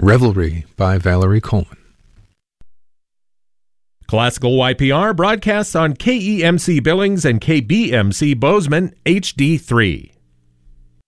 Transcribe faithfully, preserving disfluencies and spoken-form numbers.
Revelry by Valerie Coleman. Classical Y P R broadcasts on K E M C Billings and K B M C Bozeman H D three.